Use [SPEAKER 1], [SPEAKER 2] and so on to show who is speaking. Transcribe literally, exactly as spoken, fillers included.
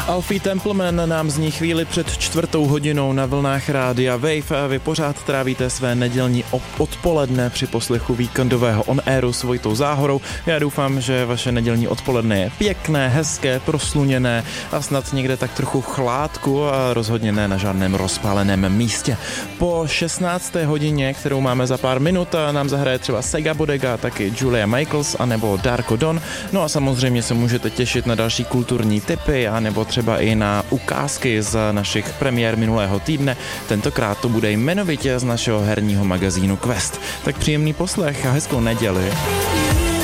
[SPEAKER 1] Alfie Templeman nám zní chvíli před čtvrtou hodinou na vlnách rádia Wave a vy pořád trávíte své nedělní odpoledne při poslechu víkendového on airu s Vojtou Záhorou. Já doufám, že vaše nedělní odpoledne je pěkné, hezké, prosluněné a snad někde tak trochu v chládku a rozhodně ne na žádném rozpáleném místě. Po šestnácté hodině, kterou máme za pár minut, nám zahraje třeba Sega Bodega, taky Julia Michaels anebo Darko Don. No a samozřejmě se můžete těšit na další kulturní tipy a nebo třeba i na ukázky z našich premiér minulého týdne. Tentokrát to bude jmenovitě z našeho herního magazínu Quest. Tak příjemný poslech a hezkou neděli.